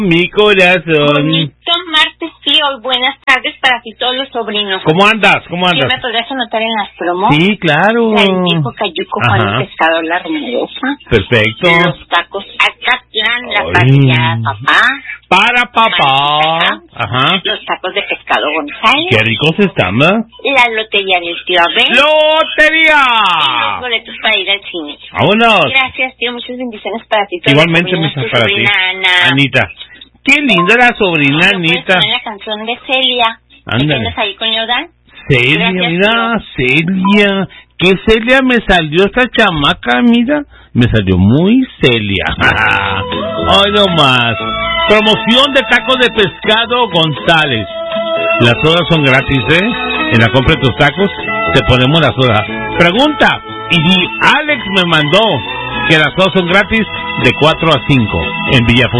Mi corazón. Bonito martes, tío. Buenas tardes para ti todos los sobrinos. ¿Cómo andas? ¿Cómo andas? ¿Sí me podrías anotar en las promos? Sí, claro. La del tipo Cayuco, Juan el Pescador, la Remedosa. Perfecto. Los tacos Acatlán, la parrilla Papá. Para papá. Ajá. Los tacos de pescado González. Qué ricos están, ¿verdad? La lotería del tío Abel. ¡Lotería! Y los boletos para ir al cine. ¡Vámonos! Gracias, tío. Muchas bendiciones para ti. Igualmente, muchas para ti. Ana. Anita. Qué linda la sobrina, Anita. La canción de Celia. Ándale. ¿Tienes ahí con Jordan? Celia, Gracias, mira, Celia. ¿Qué Celia me salió esta chamaca? Mira, me salió muy Celia. Ay, no más. Promoción de tacos de pescado González. Las sodas son gratis, ¿eh? En la compra de tus tacos te ponemos la soda. Pregunta. Y Alex me mandó que las sodas son gratis de 4 a 5 en Villafonte.